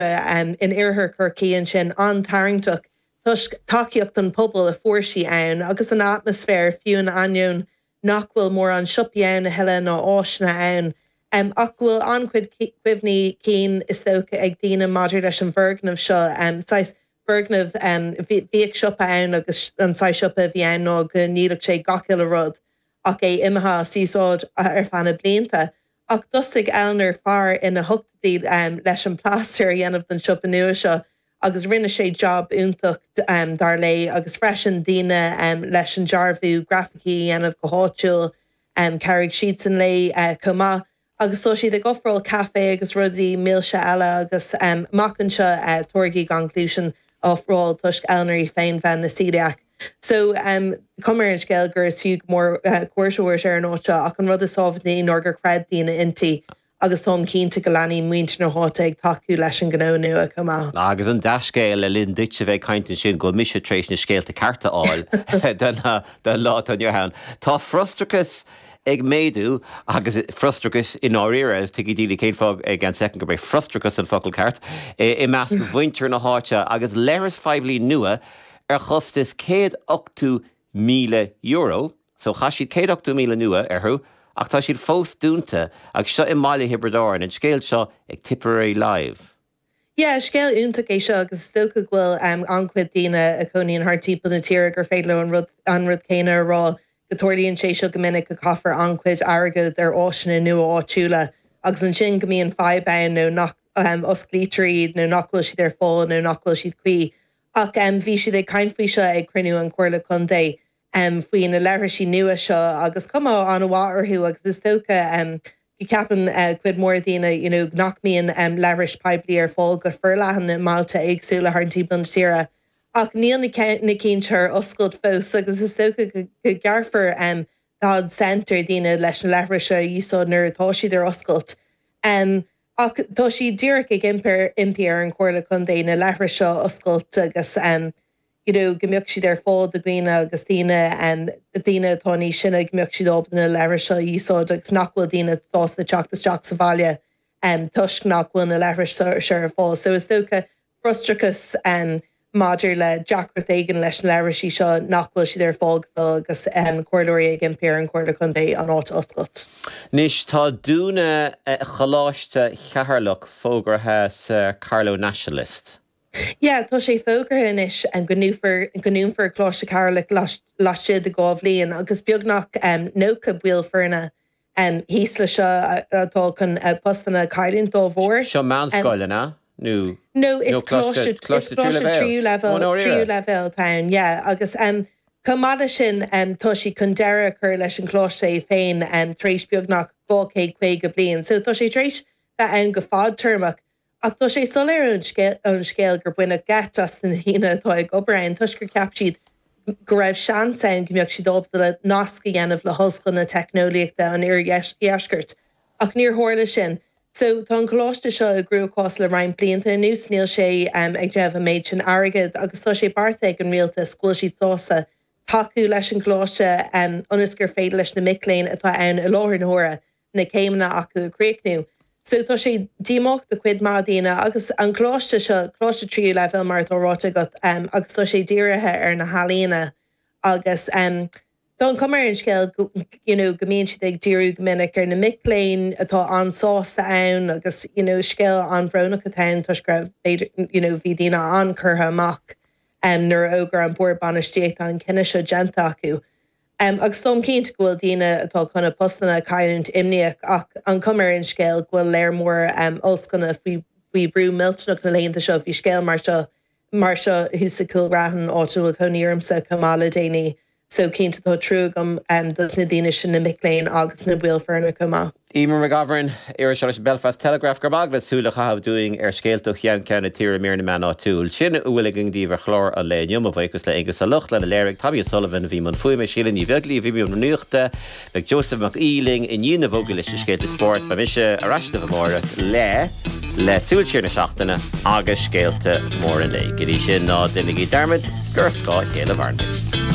in iarthar Corcaíonn sin an tarintach takeíocht an pobl a fuairsí ann agus an atmosfér fiún anion nach bhfuil mór an siopí ann a heile nó áisna ann. Ach bhfuil ancuid cuimhní cín is tócha ag dtíana maidir leis an bhirgnamh seo sais bhirgnamh bhíag siopa ann agus an sais siopa bhí ann nó go nílach sé gaciil a rud ach é imetha síosáid ar fanna blianta. Ach dustig Eleanor far ina thugtaí leis an pláster dhéanamh den siopa nua seo agus rinne sé job úntaach dar lei agus freisin daine leis an dearbhú graficí dhéanamh go háitiúil carrig siad san lei comá. Agus so siad ag gofrail cafe agus rudí mílse eile agus macanse tuairgí gan glúsin áfráil tuisc Eleanor féin bhean na síideach. So cumar an scéil gur is fiú mór cuairseoir ar an áte ach an rud is ábhnaí nó gur creid daine intí agus tom cínta go leanaí muinte na háta ag taú leis an gó nua cumá. Agus an deiscéil le linn duite bheith caiintin sin go mise trééis na scéalta carta áil den lá an Johan. Tá frustrachas ag méadú agus frustrachas in áíire tu í díla céad fág ag an second go beh frustrachas an focail cart I meas go bhaintear na háte agus leras feidlí nua ar chustas €108,000, so chaisiad €108,000 nua arthú, ach tá siad fós dúnta ag seo I mála hibredáin an scéal seo ag Tipperary Live. Yeah, scéal úntaach é seo agus stocha bhfuil ancuid daine a coníonn thtípa na tíre gur féile an rud céine rá go tuairlíonn sé seo go minic go caafar ancuid agad ar áisina nua áitiúla agus an sin go mííon feibbein nó nach osclítarí nó nachhfuil siad ar fáil nó nachhfuil siad cuí. Ach bhí siad ag caiinfaoi seo ag cruinú an cuairla chundé faoin na leithrisí nua seo agus cumá an bhhaarthú agus is tócha go ceapan cuid mór daine nachmíon leithris peblií ar fáil go furlahan na Malta agsúla thintí bun tíra. Ach níl na cíntear oscailt fós agus is tócha go gearfar God Center daine leis na leithris seo úsá nuair atá siad ar oscailt. Ach tá si ddíraigh ag impiar an cuairla chundé na leithris seo oscailt agus gombeoch siad ar fád a gcuoine agus daine táí sinna gombeoch siad op na leithris seo úsáid agus nachhfuil daine fás na teachtasteach sa bhaile tuisc nachhfuil na leithris se ar fáil. So is tócha frustrachas Maidir le Jackrat éigen leis na leirisí seo nachhfuil siad ar fág agus cuairlóirí ag impéar an cuairla chundé an áit oscailt. Nis tá dúna chaláiste cheatharlach fógartha sa Carlow Nationalist. Yeah, tá sé fógartha inis an gúnfar chláiste Carlach laiste de gábhlíon agus beagnach nócha bhuiil fearna hísla seo atá chun postanna caiiríonn dó bhór. Seo meánscoile na? No, it's cláiste tríú level town, yeah. Agus cumada sin tá sí chun deire chur leis an chláiste féin tréis beagnach 250 bliain. So tá sé tréis an go fád termach ach tá sé soléir an scéal gur buine gatas na híine atá ag obrain tuis gur ceap siad go raibh seansain gombeoch siad op le nasca dhéanamh le hoscail na technoliaachta an ar dheascairt ach níor tharla sin. So tá an choláiste seo a grúáás le rain blianta nús níl sé ag deamh méid sin agad agus tá sé bartha ag an rialta scoil siad sása taú leis an choláiste ionas gur féidir leis na micléin atá ann I láthir na hóra na céimena acu créicnú. So tá sé díach do cuid má daine agus an chláiste seo chláiste tríú le bhfuil mar táráte go agus tá sé díirithe ar na halína agus don cumar an scéil gomíonn siad ag díú go minic ar na micléin atá ansásta ann agus scéil an bhrónach atá tuis go bhí daine ancurtha amach nuair ógur an bord banistíocht an cinenne seo genta acu. Agus tom cínta ghfuil daine atá chuna postanna caiint imníoch ach an cumar an scéil ghfuil léir mór oscanna faoi brú miltnach na léonnta seo bhí scéil mar seo thusa coolrahan áú a coníormsa cumála déine. So cínta tá trúgam dus na daine sin na micléin agus na bhfuil fearna cumá. Emer McGovern, Irish Belfast Telegraph Garbag with Sula have doing scale Yan Can Tira Mirna Man or Tool. Chin Willigan Diva Chlor a Lenium of Vicus La Engus Luchlan, Lyric, Tabby Sullivan, Viman Fuma, Shilin, Yvegli, Vivian Nurta, like Joseph McEeling, in Univogalish Scale to Sport, Bamisha, Arashta Mora, Le Sulchina Shachtana, August Scale to Mora Lake. Edishin, Nod, Denigi Dermot, Gerska, Yale of Arnage.